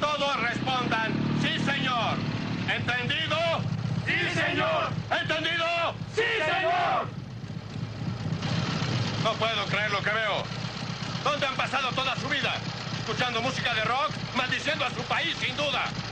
Todos respondan, sí, señor. ¿Entendido? ¡Sí, señor! ¿Entendido? ¡Sí, señor! No puedo creer lo que veo. ¿Dónde han pasado toda su vida? ¿Escuchando música de rock? Maldiciendo a su país, sin duda.